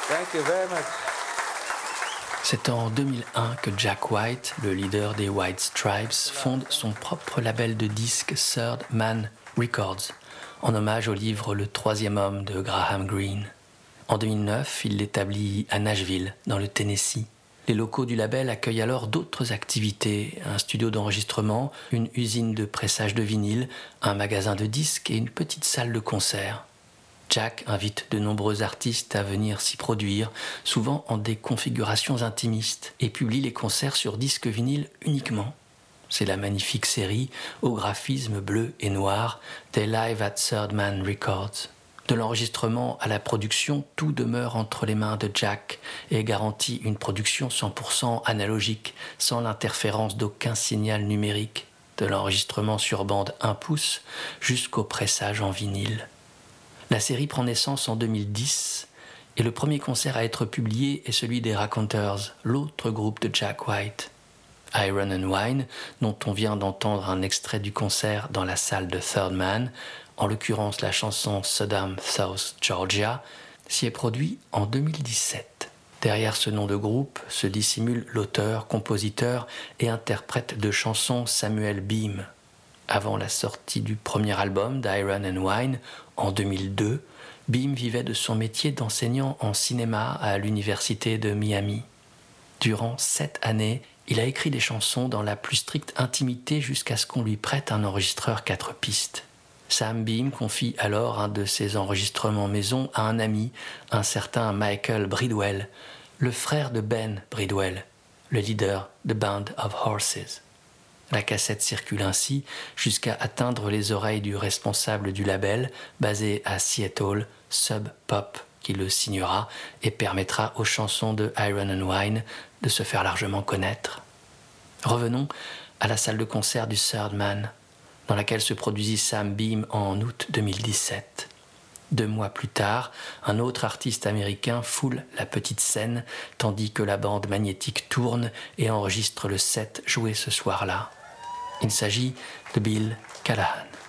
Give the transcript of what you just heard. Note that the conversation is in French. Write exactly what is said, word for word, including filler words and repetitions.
Thank you very much. C'est en deux mille un que Jack White, le leader des White Stripes, fonde son propre label de disques Third Man Records, en hommage au livre Le Troisième Homme de Graham Greene. En deux mille neuf, il l'établit à Nashville, dans le Tennessee. Les locaux du label accueillent alors d'autres activités, un studio d'enregistrement, une usine de pressage de vinyle, un magasin de disques et une petite salle de concert. Jack invite de nombreux artistes à venir s'y produire, souvent en des configurations intimistes, et publie les concerts sur disque vinyle uniquement. C'est la magnifique série, au graphisme bleu et noir, des Live at Third Man Records. De l'enregistrement à la production, tout demeure entre les mains de Jack et garantit une production cent pour cent analogique, sans l'interférence d'aucun signal numérique, de l'enregistrement sur bande un pouce jusqu'au pressage en vinyle. La série prend naissance en deux mille dix et le premier concert à être publié est celui des Raconteurs, l'autre groupe de Jack White. Iron and Wine, dont on vient d'entendre un extrait du concert dans la salle de Third Man, en l'occurrence la chanson Sodom South Georgia, s'y est produit en deux mille dix-sept. Derrière ce nom de groupe se dissimule l'auteur, compositeur et interprète de chansons Samuel Beam. Avant la sortie du premier album d'Iron and Wine, en deux mille deux, Beam vivait de son métier d'enseignant en cinéma à l'université de Miami. Durant sept années, il a écrit des chansons dans la plus stricte intimité jusqu'à ce qu'on lui prête un enregistreur quatre pistes. Sam Beam confie alors un de ses enregistrements maison à un ami, un certain Michael Bridwell, le frère de Ben Bridwell, le leader de Band of Horses. La cassette circule ainsi jusqu'à atteindre les oreilles du responsable du label, basé à Seattle, Sub Pop, qui le signera et permettra aux chansons de Iron and Wine de se faire largement connaître. Revenons à la salle de concert du Third Man, dans laquelle se produisit Sam Beam en août deux mille dix-sept. Deux mois plus tard, un autre artiste américain foule la petite scène, tandis que la bande magnétique tourne et enregistre le set joué ce soir-là. Il s'agit de Bill Callahan.